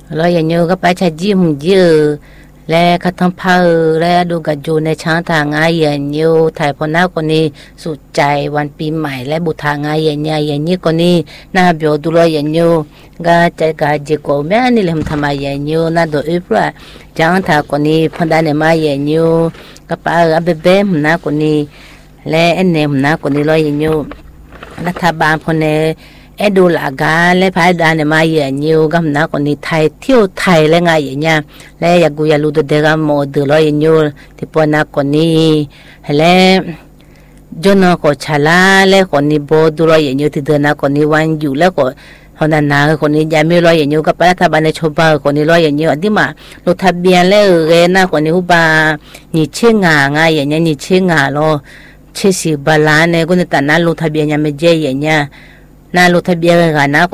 lo ya nyu ka pa cha ji mu ji le ka tham pha le do ga jo ne chang tha nga ya nyu thai pho na ko ni su chai wan pi mai le bu tha nga ya nya ya ni ko ni na byo du lo ya nyu ga chai ga ji ko me ni le tham ma ya nyu na do e pra chang tha ko ni phan da ne ma ya nyu ka pa a be be na ko ni le en ne na ko ni lo ya nyuรัฐบาลพนเอดูหลักการและภายดานเนี่ยมาอย่างนี้ก็มันคนนี้ไทยเที่ยวไทยและไงอย่างเงี้ยและอยากกูอยากรู้ตัวเด็กก็โมดูเลยอย่างนี้ที่พนักคนนี้และจนก็ชะลาและคนนี้โบดูเลยอย่างนี้ที่เดินนักคนนี้วันอยู่แล้วก็คนนั้นนะคนนี้ยังไม่รออย่างนี้ก็ไปรัฐบาลในชาวบ้านคนนี้รออย่างนี้อันที่มาลงทะเบียนแล้วเรียนนะคนนี้อุบานี่เชื่องาไงอย่างเงี้ยนี่เชื่องาโลเชื่อสิบาลานเนี่ยคนนี้แต่นั้นลงทะเบียนยังไม่เจออย่างเงี้ยน่าลงทะเบียนกันนะ